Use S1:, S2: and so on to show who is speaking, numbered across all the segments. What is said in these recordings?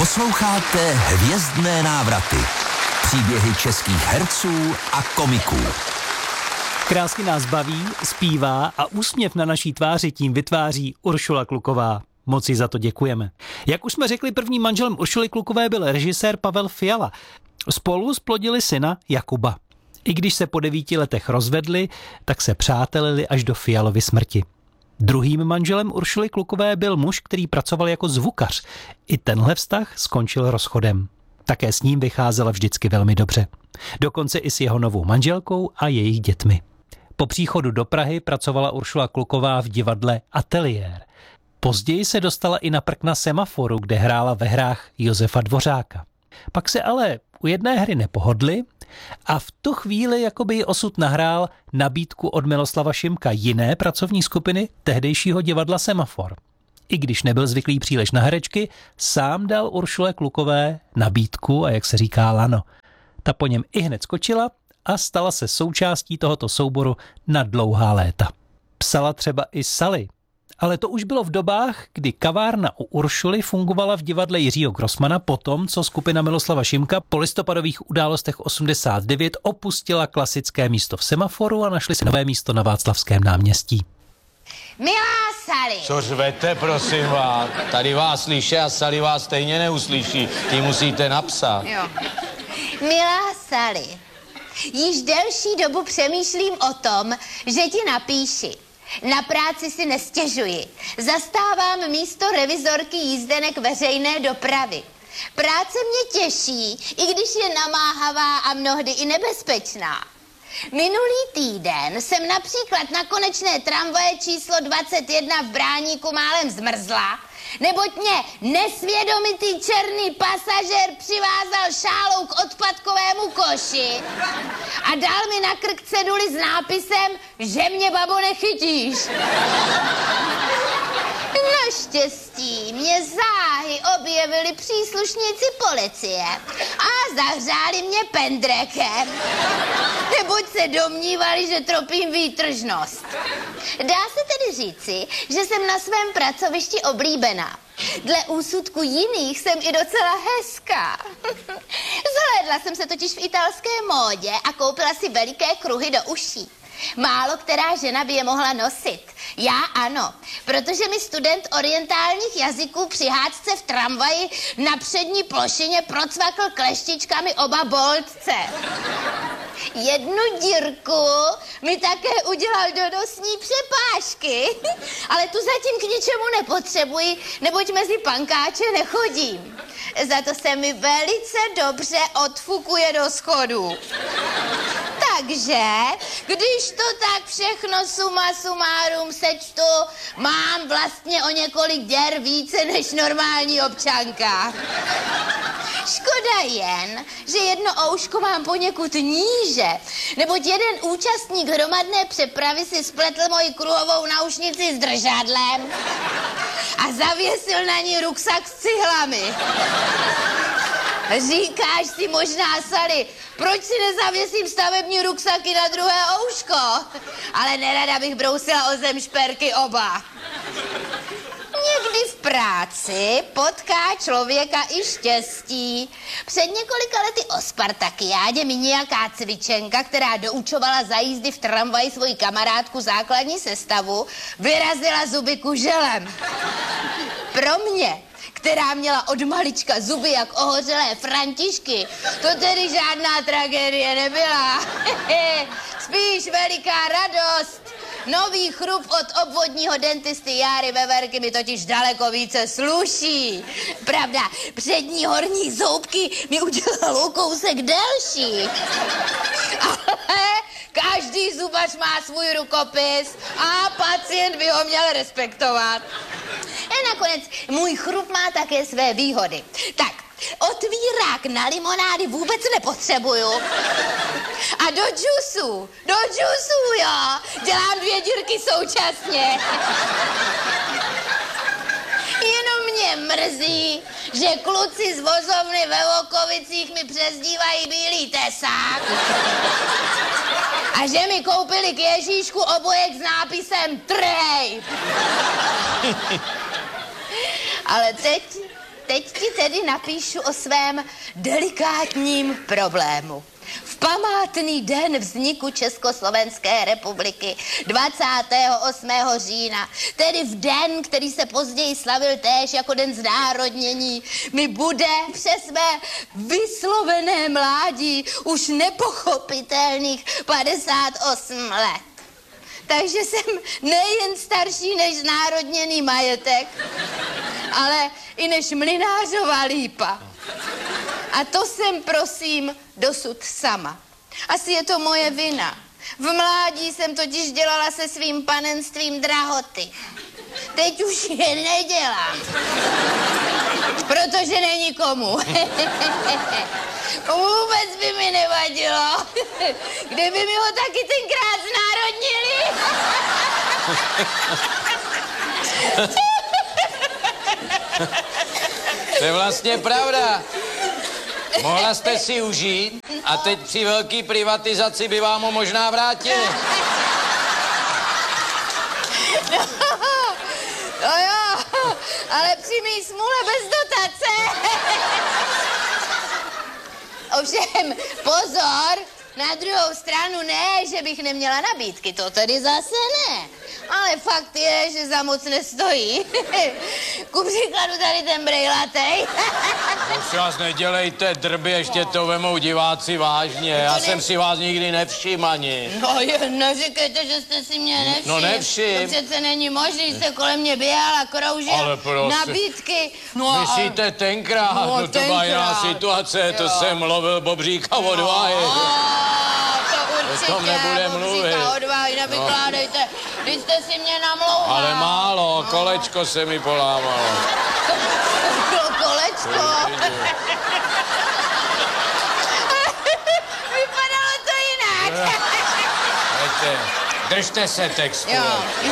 S1: Posloucháte Hvězdné návraty. Příběhy českých herců a komiků.
S2: Krásně nás baví, zpívá a úsměv na naší tváři tím vytváří Uršula Kluková. Moc jí za to děkujeme. Jak už jsme řekli, prvním manželem Uršuly Klukové byl režisér Pavel Fiala. Spolu splodili syna Jakuba. I když se po 9 letech rozvedli, tak se přátelili až do Fialovy smrti. Druhým manželem Uršuly Klukové byl muž, který pracoval jako zvukař. I tenhle vztah skončil rozchodem. Také s ním vycházela vždycky velmi dobře. Dokonce i s jeho novou manželkou a jejich dětmi. Po příchodu do Prahy pracovala Uršula Kluková v divadle Ateliér. Později se dostala i na prkna Semaforu, kde hrála ve hrách Josefa Dvořáka. Pak se ale u jedné hry nepohodli a v tu chvíli jakoby ji osud nahrál nabídku od Miloslava Šimka, jiné pracovní skupiny tehdejšího divadla Semafor. I když nebyl zvyklý příliš na herečky, sám dal Uršule Klukové nabídku a jak se říká lano. Ta po něm ihned skočila a stala se součástí tohoto souboru na dlouhá léta. Psala třeba i Sally, ale to už bylo v dobách, kdy kavárna u Uršuly fungovala v divadle Jiřího Grossmana potom, co skupina Miloslava Šimka po listopadových událostech 89 opustila klasické místo v Semaforu a našli si nové místo na Václavském náměstí.
S3: Milá Sally.
S4: Co řvete, prosím vás? Tady vás slyší a Sally vás stejně neuslyší. Ty musíte napsat.
S3: Jo. Milá Sally, již delší dobu přemýšlím o tom, že ti napíši. Na práci si nestěžuji. Zastávám místo revizorky jízdenek veřejné dopravy. Práce mě těší, i když je namáhavá a mnohdy i nebezpečná. Minulý týden jsem například na konečné tramvaje číslo 21 v Bráníku málem zmrzla, neboť mě nesvědomitý černý pasažér přivázal šálou k odpadkovému koši a dal mi na krk ceduli s nápisem, že mě, babo, nechytíš. Naštěstí mě záhy objevili příslušníci policie a zahřáli mě pendrekem, neboť se domnívali, že tropím výtržnost. Dá se tedy říci, že jsem na svém pracovišti oblíbená. Dle úsudku jiných jsem i docela hezká. Zhlédla jsem se totiž v italské módě a koupila si veliké kruhy do uší. Málo která žena by je mohla nosit. Já ano, protože mi student orientálních jazyků při hádce v tramvaji na přední plošině procvakl kleštičkami oba boltce. Jednu dírku mi také udělal do nosní přepážky, ale tu zatím k ničemu nepotřebuji, neboť mezi pankáče nechodím. Za to se mi velice dobře odfukuje do schodů. Takže, když to tak všechno suma sumárum sečtu, mám vlastně o několik děr více než normální občanka. Škoda jen, že jedno ouško mám poněkud níže, neboť jeden účastník hromadné přepravy si spletl moji kruhovou náušnici s držadlem a zavěsil na ní ruksak s cihlami. Říkáš si možná, Sally, proč si nezavěsím stavební ruksaky na druhé ouško? Ale nerada bych brousila o zem šperky oba. Někdy v práci potká člověka i štěstí. Před několika lety o Spartakiádě mi nějaká cvičenka, která doučovala za jízdy v tramvaji svoji kamarádku základní sestavu, vyrazila zuby kuželem. Pro mě, která měla od malička zuby jak ohořelé Františky, to tedy žádná tragédie nebyla. Spíš veliká radost. Nový chrup od obvodního dentisty Járy Veverky mi totiž daleko více sluší. Pravda, přední horní zoubky mi udělalo kousek delší. Ale každý zubař má svůj rukopis a pacient by ho měl respektovat. A nakonec můj chrup má také své výhody. Tak, otvírák na limonády vůbec nepotřebuju. A do džusu, jo, dělám 2 dírky současně. Jenom mě mrzí, že kluci z vozovny ve Vokovicích mi přezdívají Bílý tesák a že mi koupili k Ježíšku obojek s nápisem Trej. Ale teď teď ti tedy napíšu o svém delikátním problému. V památný den vzniku Československé republiky 28. října, tedy v den, který se později slavil též jako den znárodnění, mi bude přes své vyslovené mládí už nepochopitelných 58 let. Takže jsem nejen starší než znárodněný majetek, ale i než Mlynářova lípa. A to jsem, prosím, dosud sama. Asi je to moje vina. V mládí jsem totiž dělala se svým panenstvím drahoty. Teď už je nedělám. Protože není komu. Vůbec by mi nevadilo, kdyby mi ho taky tenkrát znárodnili.
S4: To je vlastně pravda. Mohla jste si užít a teď při velké privatizaci by vám ho možná vrátili.
S3: No jo, ale při mý smůle bez dotace. Ovšem, pozor, na druhou stranu ne, že bych neměla nabídky, to tedy zase ne. Ale fakt je, že za moc nestojí. Ku příkladu tady ten brejlatej.
S4: Prosím vás, nedělejte drby, ještě to vemou diváci vážně. Já jsem si vás nikdy nevšiml ani.
S3: No neříkejte, že jste si mě nevšiml.
S4: No nevšim.
S3: To přece není možný, jste kolem mě běhal a kroužil nabídky.
S4: No, myslíte tenkrát? No to byla jiná situace, to jsem lovil bobříka odvahy.
S3: Určitě,
S4: o tom nebude mluvit.
S3: Odvahy, nevykládejte. Vy jste si mě namlouval.
S4: Ale málo, kolečko se mi polámalo.
S3: Kolečko? Vypadalo to jinak.
S4: Držte se textu.
S3: Jo.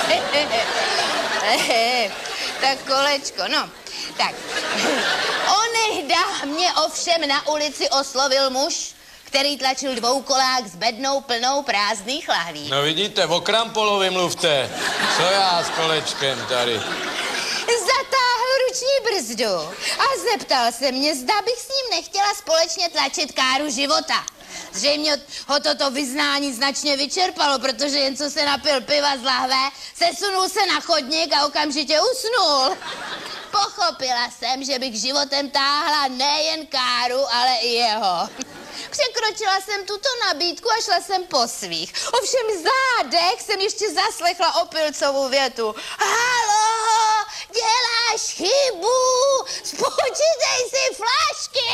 S3: Tak kolečko, no. Tak. Onehda mě ovšem na ulici oslovil muž, který tlačil dvoukolák s bednou plnou prázdných lahví.
S4: No vidíte, o Krampolovi mluvte. Co já s kolečkem tady?
S3: Zatáhl ruční brzdu a zeptal se mě, zda bych s ním nechtěla společně tlačit káru života. Zřejmě ho toto vyznání značně vyčerpalo, protože jen co se napil piva z lahve, sesunul se na chodník a okamžitě usnul. Pochopila jsem, že bych životem táhla nejen káru, ale i jeho. Překročila jsem tuto nabídku a šla jsem po svých. Ovšem zádech jsem ještě zaslechla opilcovou větu. Halo, děláš chybu, spočítej si flašky.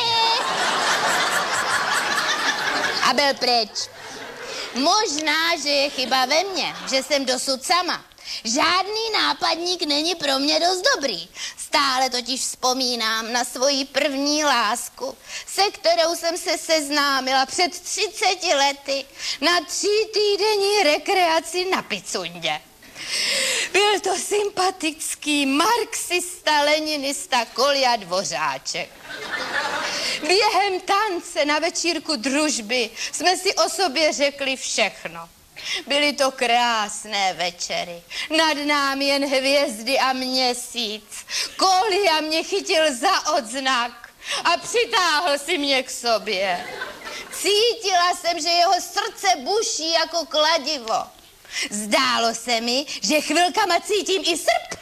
S3: A byl pryč. Možná, že je chyba ve mně, že jsem dosud sama. Žádný nápadník není pro mě dost dobrý. Stále totiž vzpomínám na svoji první lásku, se kterou jsem se seznámila před 30 lety na 3týdenní rekreaci na Picundě. Byl to sympatický marxista, leninista Kolja Dvořáček. Během tance na večírku družby jsme si o sobě řekli všechno. Byly to krásné večery, nad námi jen hvězdy a měsíc. Kolja mě chytil za odznak a přitáhl si mě k sobě. Cítila jsem, že jeho srdce buší jako kladivo. Zdálo se mi, že chvilkama cítím i srp.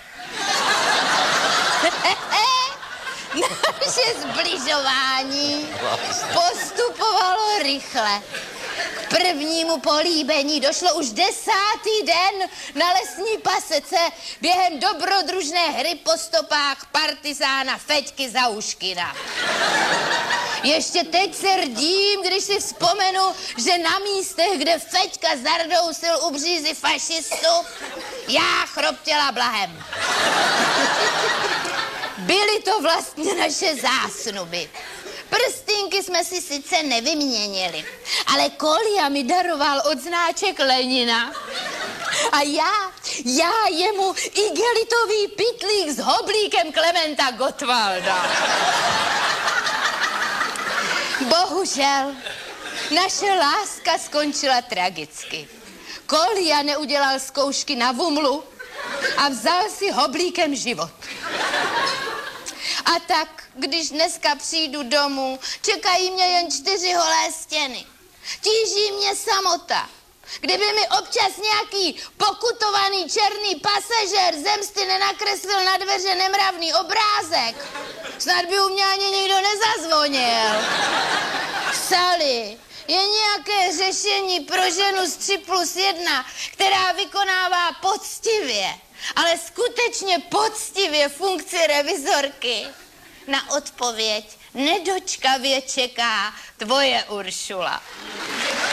S3: Naše zbližování postupovalo rychle. K prvnímu políbení došlo už 10. den na lesní pasece během dobrodružné hry po stopách partizána Feďky Zauškina. Ještě teď se rdím, když si vzpomenu, že na místech, kde Feďka zardousil u břízy fašistu, já chroptěla blahem. Byly to vlastně naše zásnuby. Prstinky jsme si sice nevyměnili, ale Kolja mi daroval odznáček Lenina a já jemu igelitový pytlík s hoblíkem Klementa Gottwalda. Bohužel, naše láska skončila tragicky. Kolja neudělal zkoušky na vumlu a vzal si hoblíkem život. A tak, když dneska přijdu domů, čekají mě jen 4 holé stěny. Tíží mě samota. Kdyby mi občas nějaký pokutovaný černý pasažér zemsty nenakreslil na dveře nemravný obrázek, snad by u mě ani nikdo nezazvonil. Sally, je nějaké řešení pro ženu z 3+1, která vykonává poctivě, ale skutečně poctivě funkci revizorky? Na odpověď nedočkavě čeká tvoje Uršula.